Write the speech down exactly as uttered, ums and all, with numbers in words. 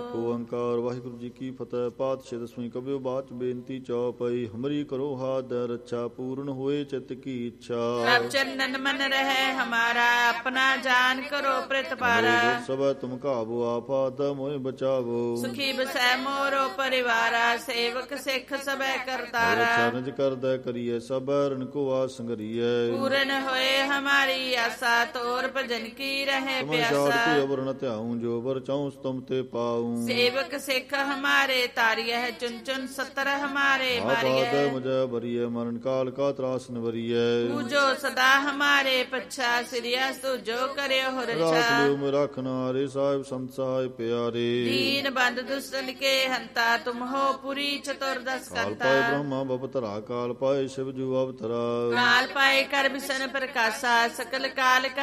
ਓੰਕਾਰ ਵਾਹਿਗੁਰੂ ਜੀ ਕੀ ਫਤਿਹ। ਪਾਤਸ਼ਾਹ ਦਸਵੀਂ ਕਬਿਓ ਬਾਚ ਬੇਨਤੀ ਚੌਪਈ। ਹਮਰੀ ਕਰੋ ਹਾਥ ਰੱਛਾ ਪੂਰਨ ਹੋਏ ਚਿਤ ਕੀ ਇੱਛਾ। ਸਭ ਚੰਦਨ ਮਨ ਰਹਿ ਹਮਾਰਾ ਆਪਣਾ ਜਾਨ ਕਰੋ ਪ੍ਰਤਪਾਰਾ। ਸਭ ਤੁਮ ਕਾਬੂ ਆਫਾਤ ਮੋਹਿ ਬਚਾਵੋ। ਸੁਖੀ ਬਸੈ ਮੋਰੋ ਪਰਿਵਾਰਾ ਸੇਵਕ ਸਿੱਖ ਸਭੈ ਕਰਤਾਰਾ। ਚਰਨਜ ਕਰਦਾ ਕਰੀਏ ਸਭ ਰਨ ਕੋ ਆਸ ਸੰਗਰੀਏ। ਪੂਰਨ ਹੋਏ ਹਮਾਰੀ ਆਸਾ ਤੋਰ ਭਜਨ ਕੀ ਰਹੇ ਪਿਆਸਾ। ਅਵਰਨ ਧਿਆਉ ਜੋ ਵਰ ਚਾਉ ਤੁਮ ਤੇ ਪਾਉ। ਸੇਵਕ ਸਿੱਖ ਹਮਾਰੇ ਤਾਰਿਯ ਚੁਨ ਚੁਨ ਸਤਰ ਹਮਾਰੇ ਮਾਰਿਯ। ਮੁਝੇ ਬਰੀਏ ਮਰਨ ਕਾਲ ਕਾ ਤਰਾਸ ਨਵਰੀਏ। ਪੂਜੋ ਸਦਾ ਹਮਾਰੇ ਪਛਾ ਸਿਰਿਆ ਸੁਜੋ ਕਰਿਓ ਰਛਾ। ਰਾਖ ਲਿਓ ਮੇ ਰਾਖਨਾ ਰੇ ਸਾਹਿਬ ਸੰਤ ਸਹਾਇ ਪਿਆਰੇ। ਦੀਨ ਬੰਦ ਦੁਸਤਨ ਕੇ ਹੰਤਾ ਤੁਮ ਹੋ ਪੁਰੀ ਚਤੁਰਦਸ ਕੰਤਾ। ਕਾਲ ਪਾਏ ਬ੍ਰਹਮਾ ਬਪਤਰਾ ਕਾਲ ਪਾਏ ਸ਼ਿਵ ਜੂ ਅਵਤਰਾ। ਕਾਲ ਪਾਏ ਕਰ ਬਿਸ਼ਨ ਪ੍ਰਕਾਸ਼ਾ ਸਕਲ ਕਾਲ